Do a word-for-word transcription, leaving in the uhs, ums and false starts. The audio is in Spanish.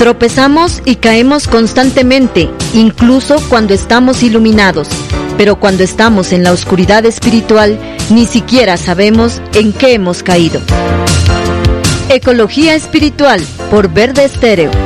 Tropezamos y caemos constantemente, incluso cuando estamos iluminados, pero cuando estamos en la oscuridad espiritual, ni siquiera sabemos en qué hemos caído. Ecología Espiritual, por Verde Estéreo.